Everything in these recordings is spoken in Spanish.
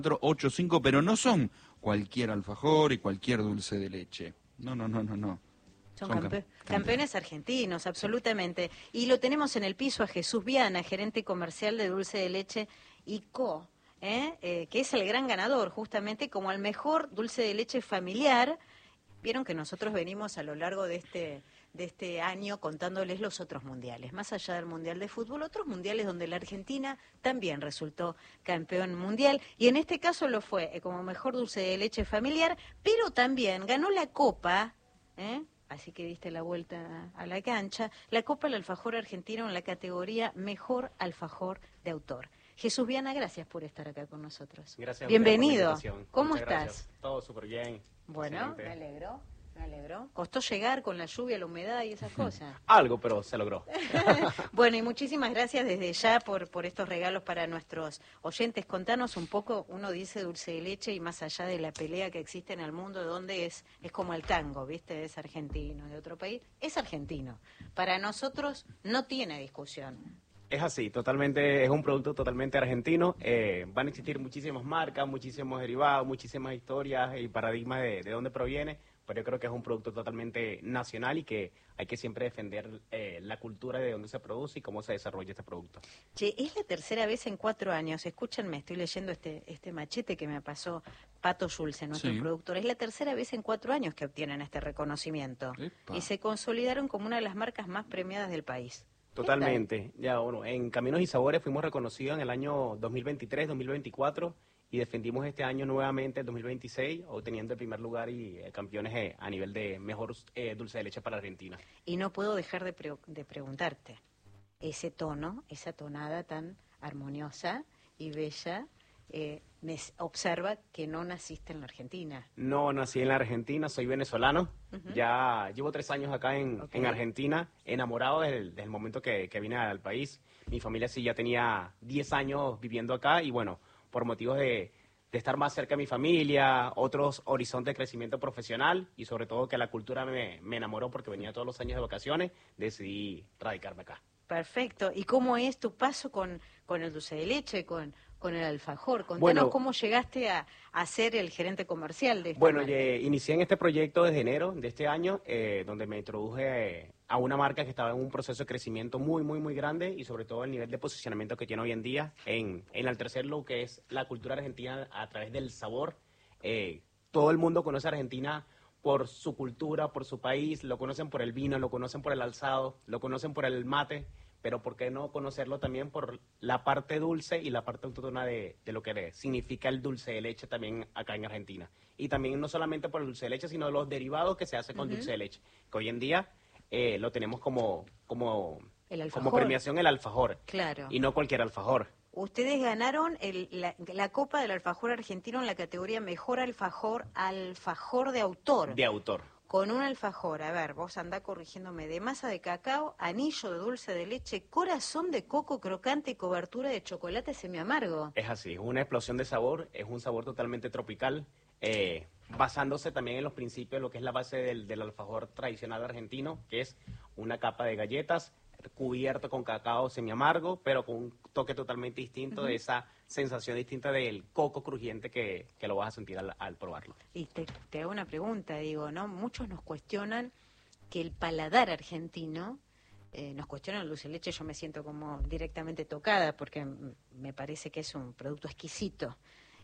485, pero no son cualquier alfajor y cualquier dulce de leche. No. Son campeones argentinos, absolutamente. Y lo tenemos en el piso a Jesús Viana, gerente comercial de Dulce de Leche y Co., que es el gran ganador, justamente como el mejor dulce de leche familiar. Vieron que nosotros venimos a lo largo de este año contándoles los otros mundiales, más allá del mundial de fútbol, otros mundiales donde la Argentina también resultó campeón mundial, y en este caso lo fue como mejor dulce de leche familiar, pero también ganó la Copa, así que diste la vuelta a la cancha, la Copa del Alfajor Argentino en la categoría Mejor Alfajor de Autor. Jesús Viana, gracias por estar acá con nosotros. Gracias. Bienvenido. ¿Cómo estás? Gracias. Todo súper bien. Bueno, Excelente. me alegro. Costó llegar con la lluvia, la humedad y esas cosas. Algo, pero se logró. Bueno, y muchísimas gracias desde ya por estos regalos para nuestros oyentes. Contanos un poco, uno dice dulce de leche y más allá de la pelea que existe en el mundo, donde es como el tango, ¿viste? Es argentino, de otro país, es argentino. Para nosotros no tiene discusión. Es así, totalmente, es un producto totalmente argentino. Van a existir muchísimas marcas, muchísimos derivados, muchísimas historias y paradigmas de dónde proviene, pero yo creo que es un producto totalmente nacional y que hay que siempre defender la cultura de dónde se produce y cómo se desarrolla este producto. Che, es la tercera vez en 4 años, escúchenme, estoy leyendo este machete que me pasó Pato Schulze, nuestro productor, es la tercera vez en 4 años que obtienen este reconocimiento. Epa. Y se consolidaron como una de las marcas más premiadas del país. Totalmente. Ya, bueno, en Caminos y Sabores fuimos reconocidos en el año 2023, 2024 y defendimos este año nuevamente, el 2026, obteniendo el primer lugar y campeones a nivel de mejor dulce de leche para Argentina. Y no puedo dejar de preguntarte, ese tono, esa tonada tan armoniosa y bella, me observa que no naciste en la Argentina. No nací en la Argentina, soy venezolano. Ya llevo 3 años acá en Argentina, enamorado desde el momento que vine al país. Mi familia sí ya tenía 10 años viviendo acá y bueno, por motivos de estar más cerca de mi familia, otros horizontes de crecimiento profesional y sobre todo que la cultura me enamoró porque venía todos los años de vacaciones, decidí radicarme acá. Perfecto. ¿Y cómo es tu paso con el dulce de leche, con el alfajor? Contanos cómo llegaste a ser el gerente comercial de esta marca. Inicié en este proyecto desde enero de este año, donde me introduje a una marca que estaba en un proceso de crecimiento muy, muy, muy grande y sobre todo el nivel de posicionamiento que tiene hoy en día en el tercer lo que es la cultura argentina a través del sabor. Todo el mundo conoce a Argentina por su cultura, por su país, lo conocen por el vino, lo conocen por el alzado, lo conocen por el mate, pero ¿por qué no conocerlo también por la parte dulce y la parte autóctona de lo que significa el dulce de leche también acá en Argentina? Y también no solamente por el dulce de leche, sino los derivados que se hacen con dulce de leche, que hoy en día lo tenemos como premiación el alfajor, claro. Y no cualquier alfajor. Ustedes ganaron la Copa del Alfajor Argentino en la categoría Mejor Alfajor de Autor. De autor. Con un alfajor, a ver, vos andá corrigiéndome, de masa de cacao, anillo de dulce de leche, corazón de coco crocante y cobertura de chocolate semiamargo. Es así, es una explosión de sabor, es un sabor totalmente tropical, basándose también en los principios de lo que es la base del alfajor tradicional argentino, que es una capa de galletas cubierto con cacao semiamargo, pero con un toque totalmente distinto de esa sensación distinta del coco crujiente que lo vas a sentir al probarlo. Y te hago una pregunta, digo, ¿no? Muchos nos cuestionan que el paladar argentino, nos cuestionan el dulce de leche, yo me siento como directamente tocada porque me parece que es un producto exquisito.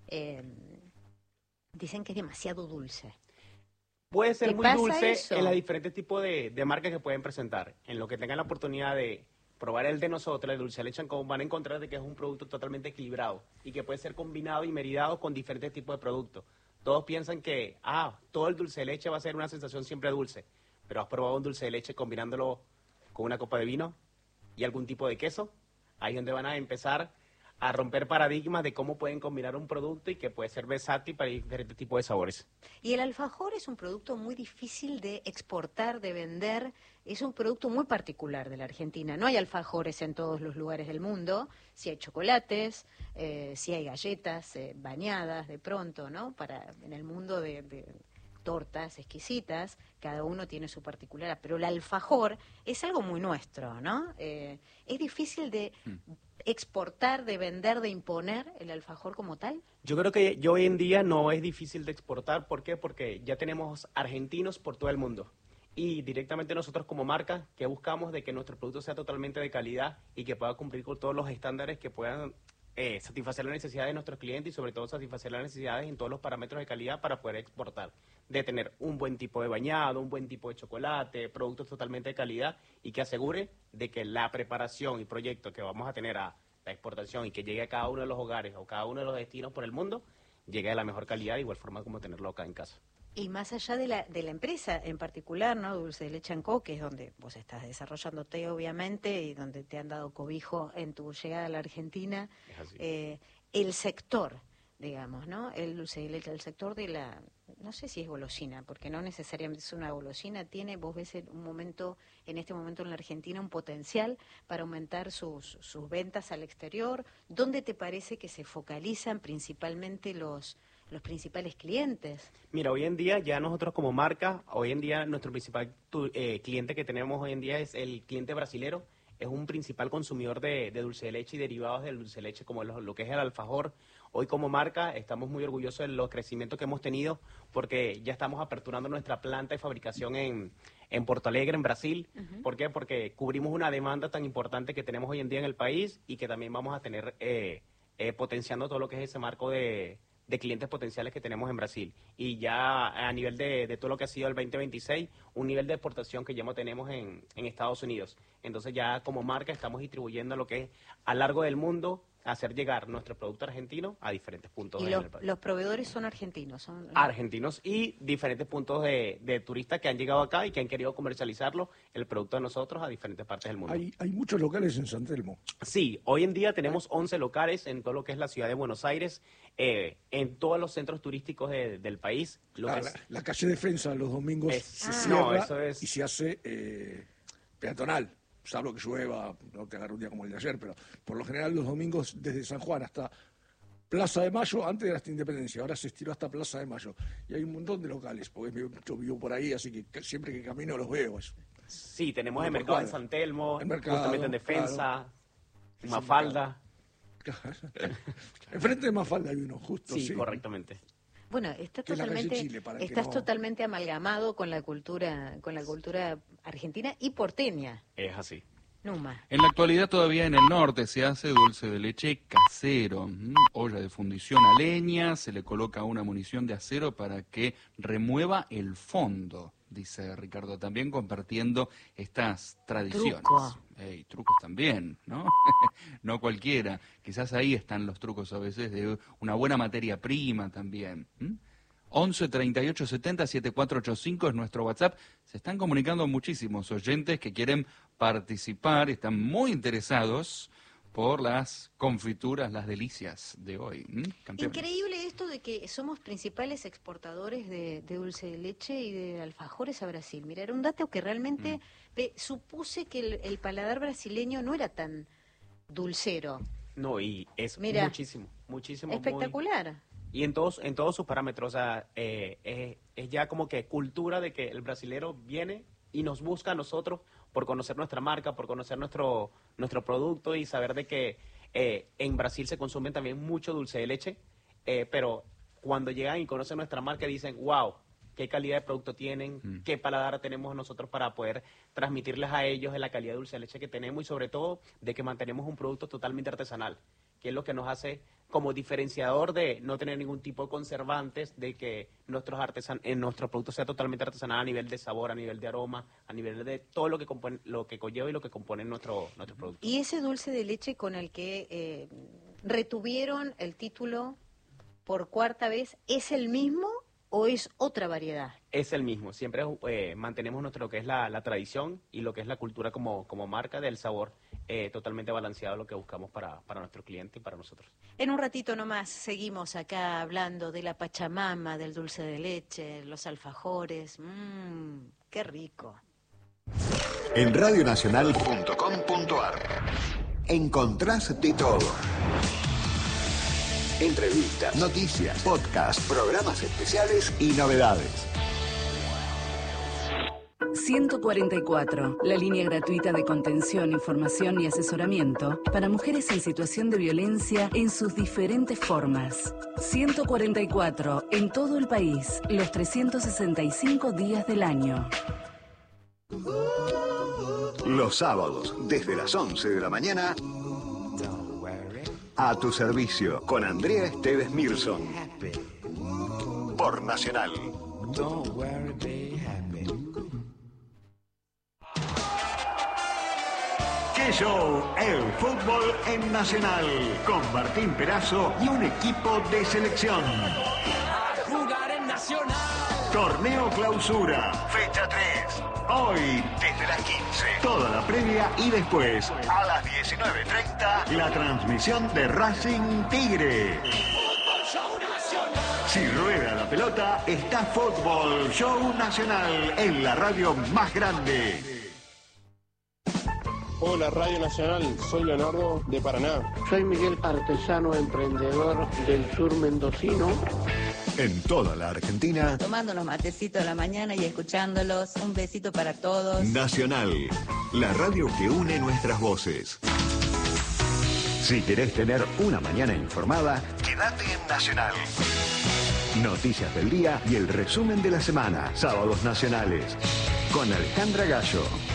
Dicen que es demasiado dulce. Puede ser muy dulce eso? en los diferentes tipos de marcas que pueden presentar. En lo que tengan la oportunidad de probar el de nosotros, el dulce de leche, van a encontrar de que es un producto totalmente equilibrado y que puede ser combinado y meridado con diferentes tipos de productos. Todos piensan que todo el dulce de leche va a ser una sensación siempre dulce, pero ¿has probado un dulce de leche combinándolo con una copa de vino y algún tipo de queso? Ahí es donde van a empezar a romper paradigmas de cómo pueden combinar un producto y que puede ser versátil para diferentes tipos de sabores. Y el alfajor es un producto muy difícil de exportar, de vender, es un producto muy particular de la Argentina. No hay alfajores en todos los lugares del mundo, sí hay chocolates, sí hay galletas bañadas de pronto, ¿no? En el mundo de tortas exquisitas, cada uno tiene su particular, pero el alfajor es algo muy nuestro, ¿no? Es difícil de exportar, de vender, de imponer el alfajor como tal? Yo creo que hoy en día no es difícil de exportar. ¿Por qué? Porque ya tenemos argentinos por todo el mundo. Y directamente nosotros como marca, que buscamos de que nuestro producto sea totalmente de calidad y que pueda cumplir con todos los estándares que puedan satisfacer las necesidades de nuestros clientes y sobre todo satisfacer las necesidades en todos los parámetros de calidad para poder exportar. De tener un buen tipo de bañado, un buen tipo de chocolate, productos totalmente de calidad y que asegure de que la preparación y proyecto que vamos a tener a la exportación y que llegue a cada uno de los hogares o cada uno de los destinos por el mundo, llegue de la mejor calidad, de igual forma como tenerlo acá en casa. Y más allá de la empresa en particular, ¿no? Dulce de Leche & Co., que es donde vos estás desarrollándote, obviamente, y donde te han dado cobijo en tu llegada a la Argentina, el sector, digamos, ¿no? El dulce de leche, el sector de la, no sé si es golosina, porque no necesariamente es una golosina, vos ves en este momento en la Argentina un potencial para aumentar sus ventas al exterior. ¿Dónde te parece que se focalizan principalmente los principales clientes? Mira, hoy en día ya nosotros como marca, hoy en día nuestro principal cliente que tenemos hoy en día es el cliente brasilero. Es un principal consumidor de dulce de leche y derivados del dulce de leche como lo que es el alfajor. Hoy como marca estamos muy orgullosos de los crecimientos que hemos tenido porque ya estamos aperturando nuestra planta de fabricación en Porto Alegre, en Brasil. Uh-huh. ¿Por qué? Porque cubrimos una demanda tan importante que tenemos hoy en día en el país y que también vamos a tener potenciando todo lo que es ese marco de clientes potenciales que tenemos en Brasil. Y ya a nivel de todo lo que ha sido el 2026, un nivel de exportación que ya no tenemos en Estados Unidos. Entonces ya como marca estamos distribuyendo lo que es a lo largo del mundo, hacer llegar nuestro producto argentino a diferentes puntos del país. ¿Los proveedores son argentinos? ¿Son argentinos y diferentes puntos de turistas que han llegado acá y que han querido comercializarlo, el producto de nosotros, a diferentes partes del mundo. ¿Hay muchos locales en San Telmo? Sí, hoy en día tenemos 11 locales en todo lo que es la ciudad de Buenos Aires, en todos los centros turísticos del país. La calle Defensa los domingos se cierra y se hace peatonal. Salvo que llueva, no te agarre un día como el de ayer, pero por lo general los domingos desde San Juan hasta Plaza de Mayo, antes era hasta Independencia, ahora se estiró hasta Plaza de Mayo. Y hay un montón de locales, porque yo vivo por ahí, así que siempre que camino los veo. Sí, tenemos el mercado en San Telmo, justamente en Defensa, en Mafalda. Enfrente de Mafalda hay uno, justo. Sí, correctamente. Bueno, estás totalmente amalgamado con la cultura argentina y porteña. Es así. Numa. En la actualidad todavía en el norte se hace dulce de leche casero, olla de fundición a leña, se le coloca una munición de acero para que remueva el fondo, dice Ricardo, también compartiendo estas tradiciones. Trucos también, ¿no? No cualquiera. Quizás ahí están los trucos a veces de una buena materia prima también. 11 38 70 7485 es nuestro WhatsApp. Se están comunicando muchísimos oyentes que quieren participar, están muy interesados por las confituras, las delicias de hoy. Increíble esto de que somos principales exportadores de dulce de leche y de alfajores a Brasil. Mira, era un dato que realmente supuse que el paladar brasileño no era tan dulcero. No, y es muchísimo. Espectacular. Y en todos sus parámetros, o sea, es ya como que cultura de que el brasilero viene y nos busca a nosotros por conocer nuestra marca, por conocer nuestro producto y saber de que en Brasil se consume también mucho dulce de leche, pero cuando llegan y conocen nuestra marca dicen, wow, qué calidad de producto tienen, qué paladar tenemos nosotros para poder transmitirles a ellos de la calidad de dulce de leche que tenemos y sobre todo de que mantenemos un producto totalmente artesanal, que es lo que nos hace como diferenciador de no tener ningún tipo de conservantes, de que nuestro producto sea totalmente artesanal a nivel de sabor, a nivel de aroma, a nivel de todo lo que compone, lo que conlleva y lo que compone nuestro producto. ¿Y ese dulce de leche con el que retuvieron el título por cuarta vez es el mismo o es otra variedad? Es el mismo, siempre mantenemos lo que es la tradición y lo que es la cultura como marca del sabor, totalmente balanceado, lo que buscamos para nuestro cliente y para nosotros. En un ratito nomás seguimos acá hablando de la pachamama, del dulce de leche, los alfajores. ¡Qué rico! En radionacional.com.ar encontrás de todo. Entrevistas, noticias, podcasts, programas especiales y novedades. 144, la línea gratuita de contención, información y asesoramiento para mujeres en situación de violencia en sus diferentes formas. 144, en todo el país, los 365 días del año. Los sábados, desde las 11 de la mañana, a tu servicio, con Andrea Esteves Mirson. Por Nacional. ¡Qué show! El fútbol en Nacional. Con Martín Perazo y un equipo de selección. Jugar en Nacional. Torneo Clausura, fecha 3. Hoy, desde las 15. Toda la previa y después, a las 19:30, la transmisión de Racing Tigre. Si rueda la pelota, está Fútbol Show Nacional en la radio más grande. Hola Radio Nacional, soy Leonardo de Paraná. Soy Miguel, artesano emprendedor del sur mendocino. En toda la Argentina. Tomando unos matecitos a la mañana y escuchándolos. Un besito para todos. Nacional, la radio que une nuestras voces. Si querés tener una mañana informada, quédate en Nacional. Noticias del día y el resumen de la semana. Sábados nacionales. Con Alejandra Gallo.